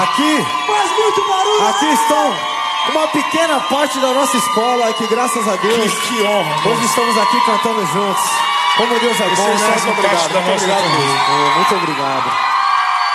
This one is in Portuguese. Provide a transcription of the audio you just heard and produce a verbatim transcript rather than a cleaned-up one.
Aqui, Faz muito barulho! aqui estão uma pequena parte da nossa escola que, graças a Deus, Que, que honra. hoje estamos aqui cantando juntos. Como Deus é bom, Vocês né? fazem parte da Muito nossa obrigado, família. mesmo. Muito obrigado.